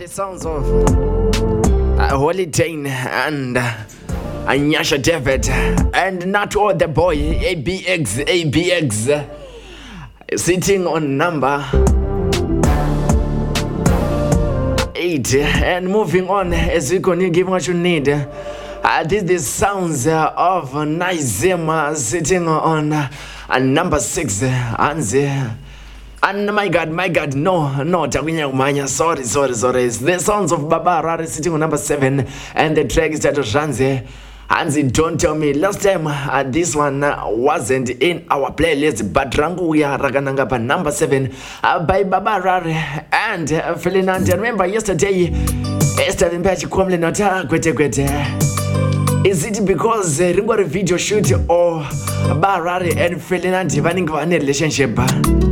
sounds of Holy Dane and Anyasha David and not all the boy ABX sitting on number 8 and moving on as we continue giving what you need. This is the sounds of Naizema sitting on number 6 and my God, no, Tawinya Umanya, sorry. It's the sounds of Baba Rari sitting on number 7 and the track is titled Ranze. Hansi, don't tell me. Last time this one wasn't in our playlist, but Rangu we are Ragananga number 7 by Baba Rari and Felinand. Remember yesterday, Esther Mbachi Kwamle Nota Kwete. Is it because Ringo video shoot or Baba Rari and Felinand running a relationship?